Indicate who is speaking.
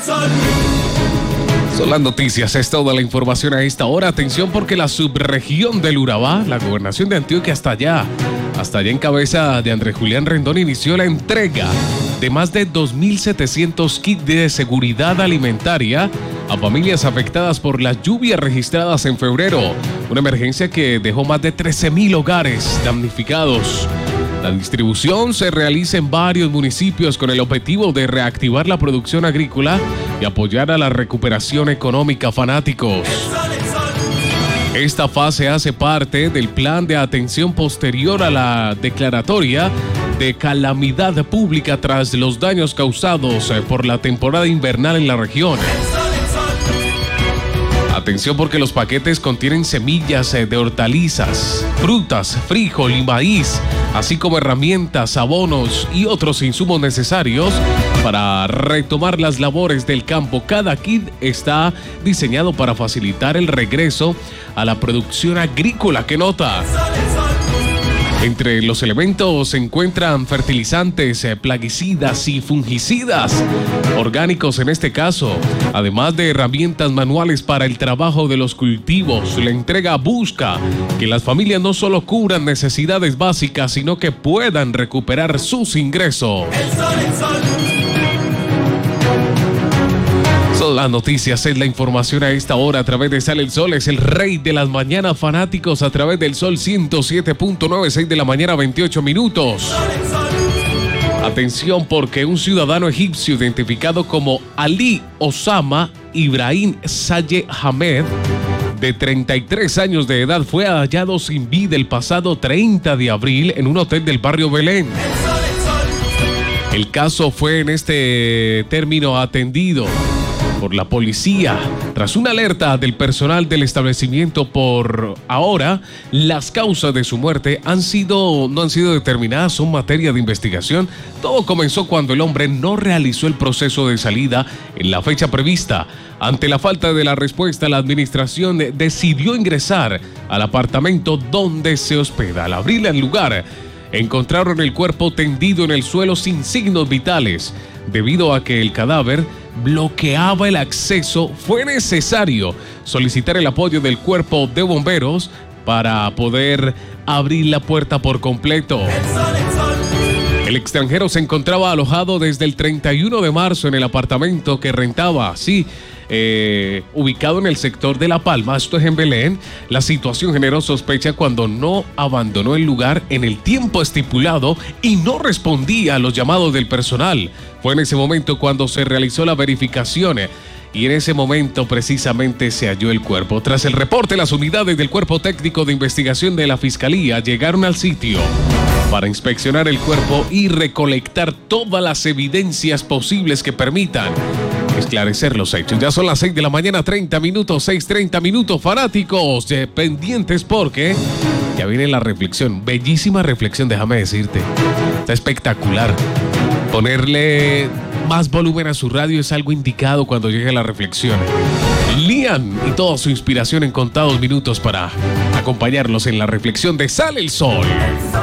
Speaker 1: Son las noticias, es toda la información a esta hora. Atención porque la subregión del Urabá, la gobernación de Antioquia hasta allá en cabeza de Andrés Julián Rendón, inició la entrega de más de 2.700 kits de seguridad alimentaria a familias afectadas por las lluvias registradas en febrero. Una emergencia que dejó más de 13.000 hogares damnificados. La distribución se realiza en varios municipios con el objetivo de reactivar la producción agrícola y apoyar a la recuperación económica, fanáticos. Esta fase hace parte del plan de atención posterior a la declaratoria de calamidad pública tras los daños causados por la temporada invernal en la región. Atención porque los paquetes contienen semillas de hortalizas, frutas, frijol y maíz, así como herramientas, abonos y otros insumos necesarios para retomar las labores del campo. Cada kit está diseñado para facilitar el regreso a la producción agrícola. ¿Qué nota? Entre los elementos se encuentran fertilizantes, plaguicidas y fungicidas, orgánicos en este caso, además de herramientas manuales para el trabajo de los cultivos. La entrega busca que las familias no solo cubran necesidades básicas, sino que puedan recuperar sus ingresos. El sol. Son las noticias, es la información a esta hora a través de Sale el Sol. Es el rey de las mañanas, fanáticos, a través del Sol 107.9, 6 de la mañana, 28 minutos. Atención porque un ciudadano egipcio identificado como Ali Osama Ibrahim Saye Hamed, de 33 años de edad, fue hallado sin vida el pasado 30 de abril en un hotel del barrio Belén. El caso fue en este término atendido por la policía. Tras una alerta del personal del establecimiento, por ahora las causas de su muerte no han sido determinadas, son materia de investigación. Todo comenzó cuando el hombre no realizó el proceso de salida en la fecha prevista. Ante la falta de la respuesta, la administración decidió ingresar al apartamento donde se hospeda. Al abrir el lugar, encontraron el cuerpo tendido en el suelo sin signos vitales. Debido a que el cadáver bloqueaba el acceso, fue necesario solicitar el apoyo del cuerpo de bomberos para poder abrir la puerta por completo. El extranjero se encontraba alojado desde el 31 de marzo en el apartamento que rentaba, ubicado en el sector de La Palma, esto es en Belén. La situación generó sospecha cuando no abandonó el lugar en el tiempo estipulado y no respondía a los llamados del personal. Fue en ese momento cuando se realizó la verificación y en ese momento precisamente se halló el cuerpo. Tras el reporte, las unidades del Cuerpo Técnico de Investigación de la Fiscalía llegaron al sitio para inspeccionar el cuerpo y recolectar todas las evidencias posibles que permitan esclarecer los hechos. Ya son las 6 de la mañana, 30 minutos, 6:30 minutos, fanáticos, pendientes porque ya viene la reflexión, bellísima reflexión, déjame decirte, está espectacular. Ponerle más volumen a su radio es algo indicado cuando llegue la reflexión. Lian y toda su inspiración en contados minutos para acompañarlos en la reflexión de Sale el Sol.